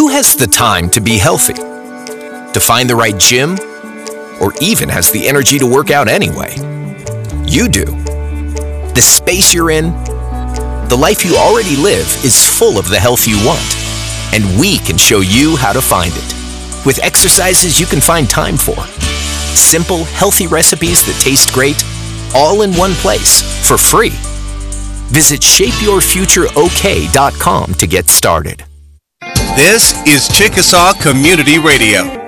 Who has the time to be healthy? To find the right gym? Or even has the energy to work out anyway? You do. The space you're in, the life you already live is full of the health you want. And we can show you how to find it. With exercises you can find time for. Simple, healthy recipes that taste great, all in one place, for free. Visit shapeyourfutureok.com to get started. This is Chickasaw Community Radio.